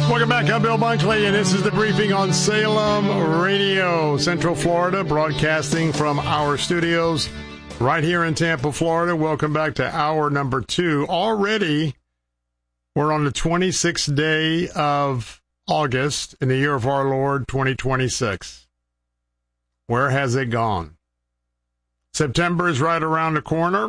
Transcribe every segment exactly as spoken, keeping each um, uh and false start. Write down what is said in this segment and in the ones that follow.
Welcome back. I'm Bill Bunkley, and this is the briefing on Salem Radio, Central Florida, broadcasting from our studios right here in Tampa, Florida. Welcome back to hour number two. Already, we're on the twenty-sixth day of August in the year of our Lord, twenty twenty-six. Where has it gone? September is right around the corner.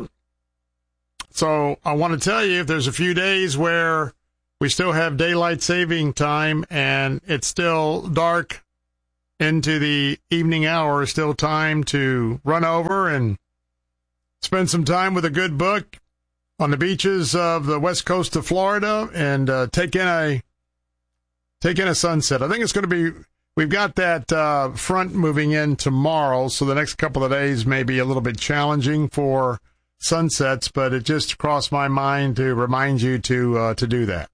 So I want to tell you, if there's a few days where we still have daylight saving time and it's still dark into the evening hours, still time to run over and spend some time with a good book on the beaches of the west coast of Florida and uh, take in a take in a sunset. I think it's going to be, we've got that uh, front moving in tomorrow, so the next couple of days may be a little bit challenging for sunsets, but it just crossed my mind to remind you to uh, to do that.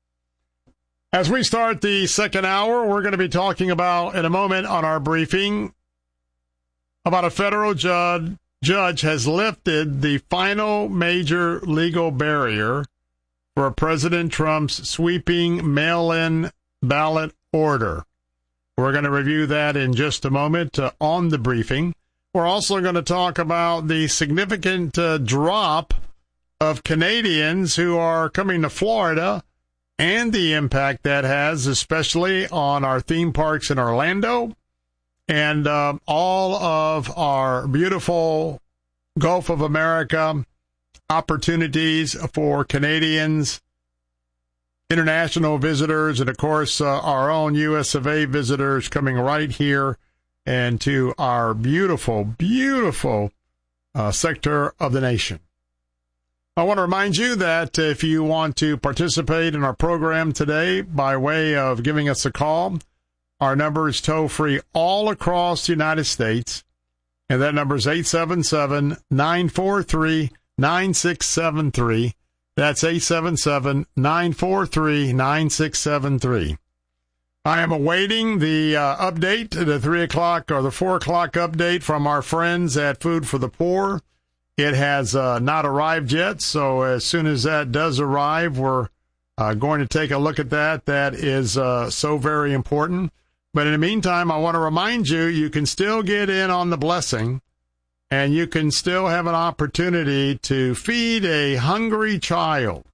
As we start the second hour, we're going to be talking about, in a moment on our briefing, about a federal judge, judge has lifted the final major legal barrier for President Trump's sweeping mail-in ballot order. We're going to review that in just a moment uh, on the briefing. We're also going to talk about the significant uh, drop of Canadians who are coming to Florida and the impact that has, especially on our theme parks in Orlando and uh, all of our beautiful Gulf of America opportunities for Canadians, international visitors, and, of course, uh, our own U S of A visitors coming right here and to our beautiful, beautiful uh, sector of the nation. I want to remind you that if you want to participate in our program today by way of giving us a call, our number is toll-free all across the United States, and that number is eight seven seven, nine four three, nine six seven three. That's eight seven seven, nine four three, nine six seven three. I am awaiting the uh, update, the three o'clock or the four o'clock update from our friends at Food for the Poor. It has uh, not arrived yet, so as soon as that does arrive, we're uh, going to take a look at that. That is uh, so very important. But in the meantime, I want to remind you, you can still get in on the blessing, and you can still have an opportunity to feed a hungry child.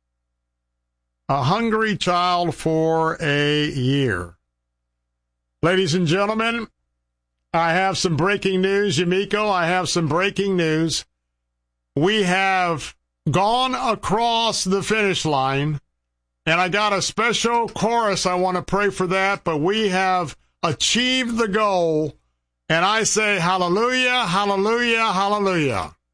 A hungry child for a year. Ladies and gentlemen, I have some breaking news. Yumiko, I have some breaking news. We have gone across the finish line, and I got a special chorus. I want to pray for that, but we have achieved the goal, and I say hallelujah, hallelujah, hallelujah.